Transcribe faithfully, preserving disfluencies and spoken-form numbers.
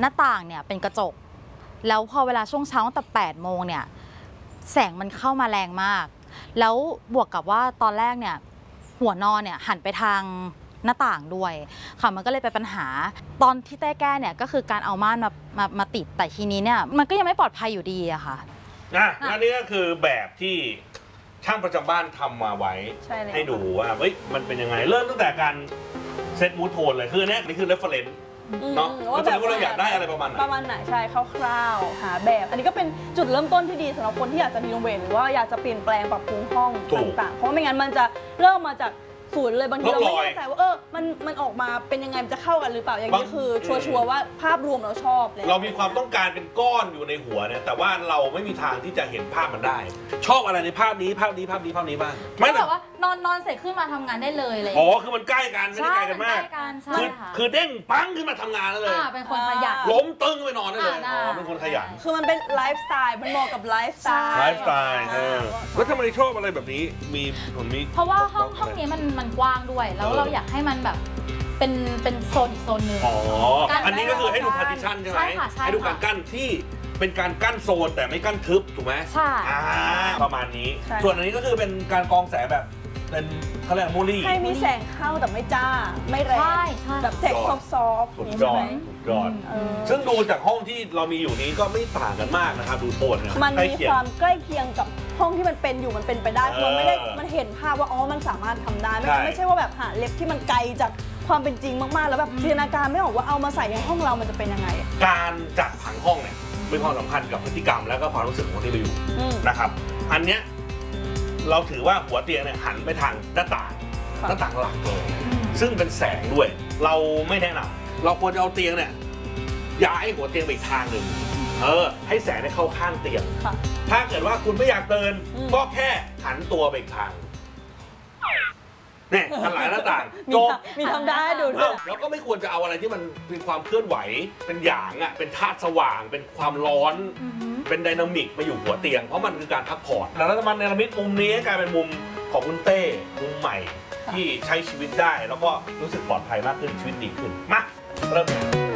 หน้าต่างเนี่ยเป็นกระจกแล้วพอเวลาช่วงเช้าตั้งแต่แปดโมงเนี่ยแสงมันเข้ามาแรงมากแล้วบวกกับว่าตอนแรกเนี่ยหัวนอนเนี่ยหันไปทางหน้าต่างด้วยค่ะมันก็เลยเป็นปัญหาตอนที่เต้แก้เนี่ยก็คือการเอาม่านมามามาติดแต่ทีนี้เนี่ยมันก็ยังไม่ปลอดภัยอยู่ดีอะค่ะอ่ะแล้วนี่ก็คือแบบที่ช่างประจำบ้านทำมาไว้ใ, ให้ดูว่าเฮ้ยมันเป็นยังไงเริ่มตั้งแต่การเซตมูดโทนเลยคือเนี้ยนี่คือเรฟเฟอเรนซ์เนาะว่าแบบเราอยากได้อะไรประมาณไหนประมาณไหนใช่คร่าวๆหาแบบอันนี้ก็เป็นจุดเริ่มต้นที่ดีสำหรับคนที่อยากจะรีโนเวทหรือว่าอยากจะเปลี่ยนแปลงปรับปรุงห้องต่างๆเพราะไม่งั้นมันจะเริ่มมาจากศูนย์เลยบางทีเราไม่แน่ใจว่าเออมันมันออกมาเป็นยังไงมันจะเข้ากันหรือเปล่าอย่างนี้คือชัวร์ๆว่าภาพรวมเราชอบเลยเรามีความต้องการเป็นก้อนอยู่ในหัวเนี่ยแต่ว่าเราไม่มีทางที่จะเห็นภาพมันได้ชอบอะไรในภาพนี้ภาพนี้ภาพนี้ภาพนี้บ้างไม่แบบว่านอนนอนเสร็จขึ้นมาทำงานได้เลยเลยอ๋อคือมันใกล้กันไม่ได้ไกลกันมากคือคือเด้งปั้งขึ้นมาทำงานแล้วเลยเป็นคนขยันล้มตึ้งไปนอนได้เลยอ๋อเป็นคนขยันคือมันเป็นไลฟ์สไตล์มันเหมาะกับไลฟ์สไตล์ไลฟ์สไตล์แล้วทำไมชอบอะไรแบบนี้มีผลมีเพราะว่าห้องห้องนี้มันมันกว้างด้วยแล้วเราอยากให้มันแบบเป็นเป็นโซนอีกโซนหนึ่งอ๋ออันนี้ก็คือให้ดูพาร์ติชันใช่ไหมให้ดูการกั้นที่เป็นการกั้นโซนแต่ไม่กั้นทึบถูกไหมใช่ประมาณนี้ส่วนอันนี้ก็คือเป็นการกรองแสงแบบเป็นเขาเรียกโมลี่ให้มีแสงเข้าแต่ไม่จ้าไม่แรงแบบแสงซอฟต์สุดยอดสุดยอดซึ่งดูจากห้องที่เรามีอยู่นี้ก็ไม่ต่างกันมากนะครับดูโทนเนี่ยมันมีความใกล้เคียงกับห้องที่มันเป็นอยู่มันเป็นไปได้เพราะไม่ได้มันเห็นภาพว่าอ๋อมันสามารถทำได้ไม่ไม่ใช่ว่าแบบหาเล็บที่มันไกลจากความเป็นจริงมากๆแล้วแบบจินตนาการไม่ออกว่าเอามาใส่ในห้องเรามันจะเป็นยังไงการจัดผังห้องเนี่ยมีความสำคัญกับพฤติกรรมแล้วก็ความรู้สึกของคนที่ไปอยู่นะครับอันเนี้ยเราถือว่าหัวเตียงเนี่ยหันไปทางหน้าต่างหน้าต่างหลักเลยซึ่งเป็นแสงด้วยเราไม่แนะนำเราควรจะเอาเตียงเนี่ยย้ายหัวเตียงไปอีกทางหนึ่งเออให้แสงได้เข้าข้างเตียงถ้าเกิดว่าคุณไม่อยากเตือนก็แค่หันตัวไปอีกทางเนี่ยหันหลังหน้าต่างจบมีทำได้ดูด้วยแล้วก็ไม่ควรจะเอาอะไรที่มันเป็นความเคลื่อนไหวเป็นหยางอ่ะเป็นธาตุสว่างเป็นความร้อนเป็นไดนามิกมาอยู่หัวเตียงเพราะมันคือการพักผ่อนแล้วมันเนรมิตมุมนี้ให้กลายเป็นมุมของคุณเต้มุมใหม่ที่ใช้ชีวิตได้แล้วก็รู้สึกปลอดภัยมากขึ้นชีวิตดีขึ้นมาเริ่ม